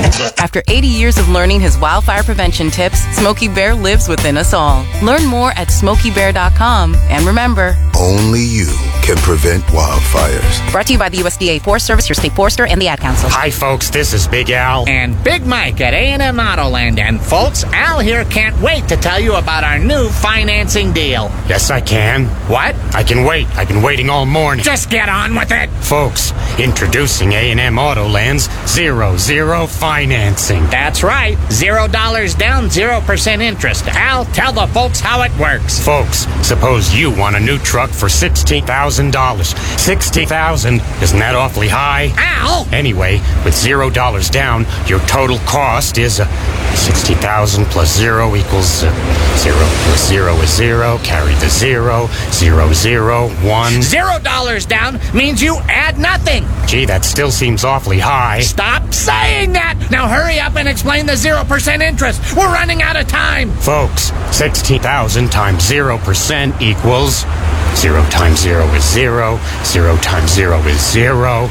After 80 years of learning his wildfire prevention tips, Smokey Bear lives within us all. Learn more at SmokeyBear.com. And remember, only you can prevent wildfires. Brought to you by the USDA Forest Service, your state forester, and the Ad Council. Hi, folks. This is Big Al. And Big Mike at A&M Autoland. And folks, Al here can't wait to tell you about our new financing deal. Yes, I can. What? I can wait. I've been waiting all morning. Just get on with it. Folks, introducing A&M Autoland's 0-0 financing. That's right. $0 down, 0% interest. Al, tell the folks how it works. Folks, suppose you want a new truck for $16,000. $60,000, isn't that awfully high? Al! Anyway, with $0 down, your total cost is $60,000 plus 0 equals 0 plus 0 is 0. Carry the 0. 0, 0, 1. $0 down means you add nothing. Gee, that still seems awfully high. Stop saying that! Now hurry up and explain the 0% interest. We're running out of time. Folks, 16,000 times 0% equals 0 times 0 is 0. 0 times 0 is 0.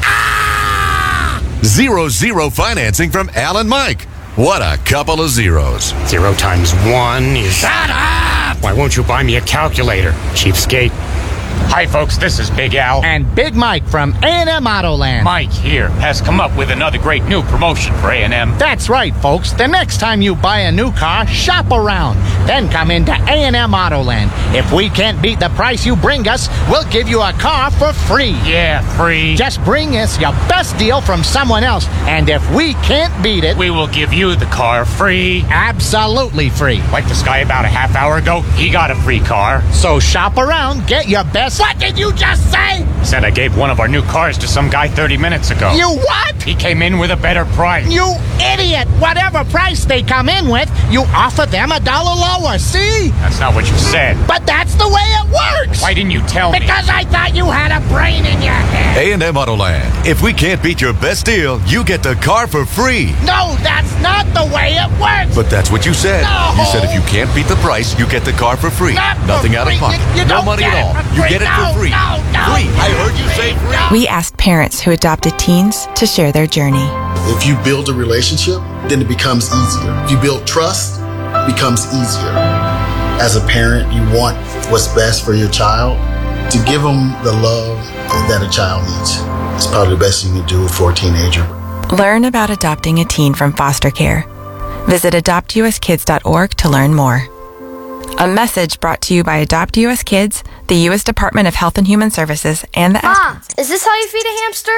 Ah! 0-0 financing from Al and Mike. What a couple of zeros. 0 times 1 is... Shut up! Why won't you buy me a calculator, cheapskate? Hi, folks, this is Big Al. And Big Mike from A&M Autoland. Mike here has come up with another great new promotion for A&M. That's right, folks. The next time you buy a new car, shop around. Then come into A&M Autoland. If we can't beat the price you bring us, we'll give you a car for free. Yeah, free. Just bring us your best deal from someone else, and if we can't beat it, we will give you the car free. Absolutely free. Like this guy about a half hour ago, he got a free car. So shop around, get your best... What did you just say? Said I gave one of our new cars to some guy 30 minutes ago. You what? He came in with a better price. You idiot! Whatever price they come in with, you offer them $1 lower, see? That's not what you said. But that's the way it works! Why didn't you tell me? Because I thought you had a brain in your head. A&M Autoland. If we can't beat your best deal, you get the car for free. No, that's not the way it works! But that's what you said. No. You said if you can't beat the price, you get the car for free. Not for Nothing out of free. pocket. You No don't money get at all. it for You free. get it No, for free. no, Free. I heard you say free. We asked parents who adopted teens to share their journey. If you build a relationship, then it becomes easier. If you build trust, it becomes easier. As a parent, you want what's best for your child. To give them the love that a child needs is probably the best you can do for a teenager. Learn about adopting a teen from foster care. Visit adoptuskids.org to learn more. A message brought to you by Adopt US Kids, the U.S. Department of Health and Human Services, and the... Ma, is this how you feed a hamster?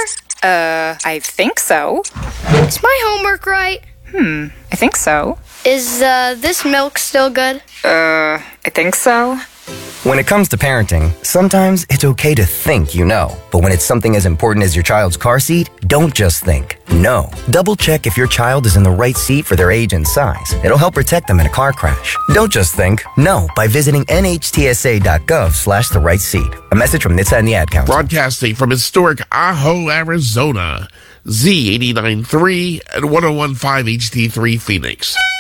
I think so. Is my homework right? I think so. Is, this milk still good? I think so. When it comes to parenting, sometimes it's okay to think you know. But when it's something as important as your child's car seat, don't just think. No. Double check if your child is in the right seat for their age and size. It'll help protect them in a car crash. Don't just think. No by visiting nhtsa.gov/the right seat. A message from NHTSA and the Ad Council. Broadcasting from historic Ajo, Arizona, Z89.3 and 101.5 HD3 Phoenix.